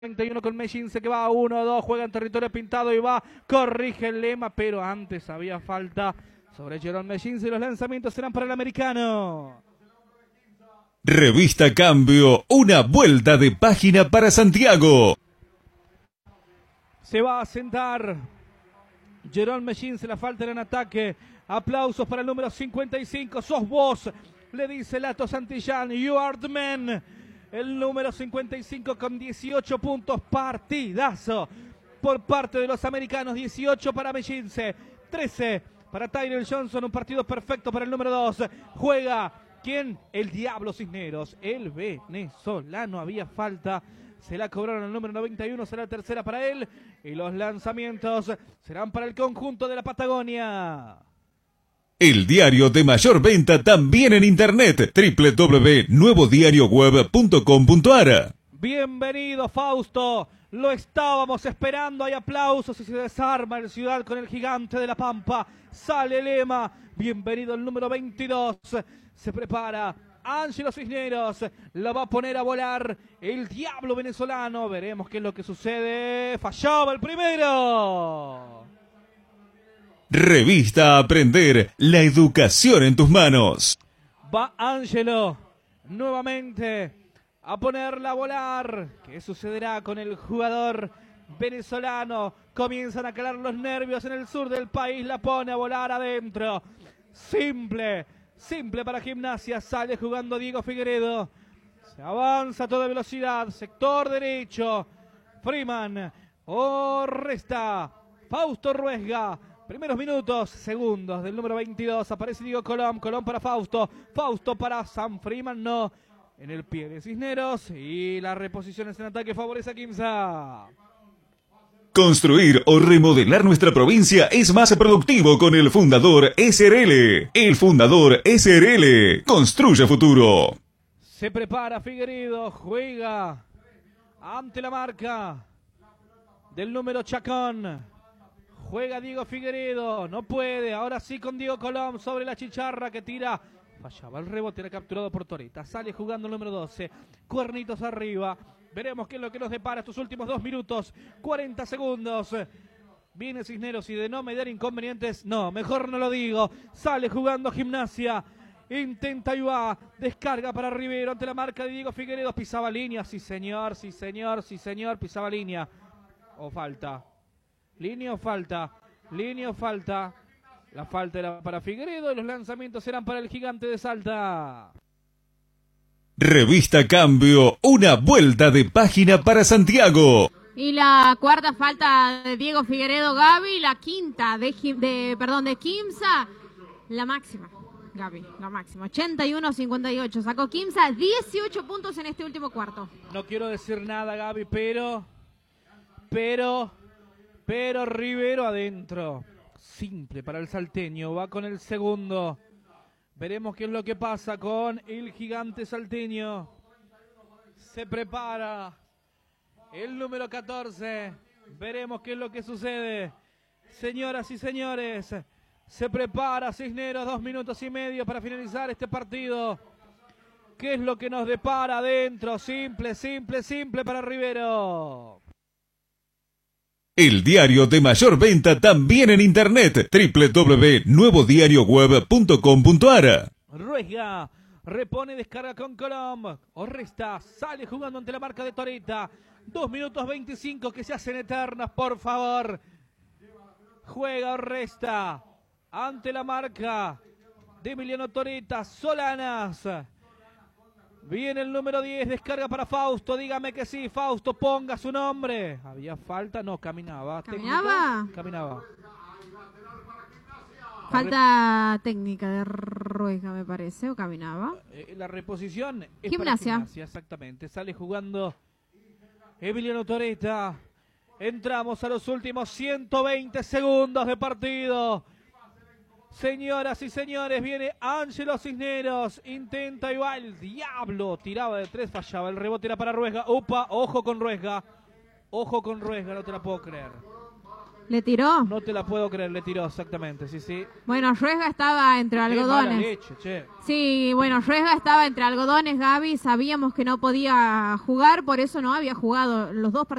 31 con Mellince que va a 1-2, juega en territorio pintado y va, corrige el Lema, pero antes había falta sobre Jerome Mellince y los lanzamientos serán para el americano. Revista Cambio, una vuelta de página para Santiago. Se va a sentar Jerome Mellince, la falta era en ataque. Aplausos para el número 55, sos vos, le dice Lato Santillán, you are the man. El número 55 con 18 puntos, partidazo por parte de los americanos, 18 para Mellince, 13 para Tyrell Johnson, un partido perfecto para el número 2. Juega, ¿quién? El Diablo Cisneros, el venezolano, había falta, se la cobraron el número 91, será la tercera para él, y los lanzamientos serán para el conjunto de la Patagonia. El diario de mayor venta también en internet, www.nuevodiarioweb.com.ar. Bienvenido, Fausto, lo estábamos esperando, hay aplausos y se desarma el Ciudad con el gigante de la Pampa. Sale Lema, bienvenido el número 22, se prepara Ángelo Cisneros, la va a poner a volar el Diablo venezolano, veremos qué es lo que sucede. Fallaba el primero. Revista Aprender, la educación en tus manos. Va Ángelo nuevamente a ponerla a volar. ¿Qué sucederá con el jugador venezolano? Comienzan a calar los nervios en el sur del país. La pone a volar adentro. Simple para Gimnasia. Sale jugando Diego Figueredo. Se avanza a toda velocidad. Sector derecho. Freeman. Resta. Fausto Ruesga. Primeros minutos, segundos del número 22. Aparece Diego Colón. Colón para Fausto. Fausto para Sam Freeman. No. En el pie de Cisneros. Y las reposiciones en ataque favorece a Quimsa. Construir o remodelar nuestra provincia es más productivo con el Fundador SRL. El Fundador SRL. Construye futuro. Se prepara Figueredo. Juega ante la marca del número Chacón. Juega Diego Figueredo, no puede, ahora sí con Diego Colón sobre la chicharra que tira. Fallaba el rebote, era capturado por Torita. Sale jugando el número 12, cuernitos arriba. Veremos qué es lo que nos depara estos últimos 2 minutos, 40 segundos. Viene Cisneros y de no mediar inconvenientes, no, mejor no lo digo. Sale jugando Gimnasia, intenta y va, descarga para Rivero ante la marca de Diego Figueredo. Pisaba línea, sí señor, pisaba línea. O falta. Línea o falta. La falta era para Figueredo y los lanzamientos serán para el gigante de Salta. Revista Cambio, una vuelta de página para Santiago. Y la cuarta falta de Diego Figueredo, Gaby. La quinta de Quimsa. La máxima, Gaby, la máxima. 81-58. Sacó Quimsa 18 puntos en este último cuarto. No quiero decir nada, Gaby, pero Rivero adentro. Simple para el salteño. Va con el segundo. Veremos qué es lo que pasa con el gigante salteño. Se prepara el número 14. Veremos qué es lo que sucede. Señoras y señores, se prepara Cisneros. 2 minutos y medio para finalizar este partido. ¿Qué es lo que nos depara adentro? Simple para Rivero. El diario de mayor venta también en internet, www.nuevodiarioweb.com.ar. Ruesga repone, descarga con Colom. Resta, sale jugando ante la marca de Torita. 2 minutos 25 que se hacen eternas, por favor. Juega Resta ante la marca de Emiliano Torita. Solanas. Viene el número 10, descarga para Fausto, dígame que sí, Fausto, ponga su nombre. ¿Había falta? No, caminaba. Caminaba. Falta técnica de Ruesga, me parece, o caminaba. La reposición es Gimnasia. Para Gimnasia, exactamente. Sale jugando Emiliano Toreta. Entramos a los últimos 120 segundos de partido. Señoras y señores, viene Ángelo Cisneros, intenta y va el Diablo, tiraba de 3, fallaba, el rebote era para Ruesga. Opa, ojo con Ruesga, no te la puedo creer. ¿Le tiró? No te la puedo creer, le tiró exactamente, sí, sí. Bueno, Ruesga estaba entre Qué mala algodones. leche, che. Sí, bueno, Ruesga estaba entre algodones, Gaby. Sabíamos que no podía jugar, por eso no había jugado los dos partidos.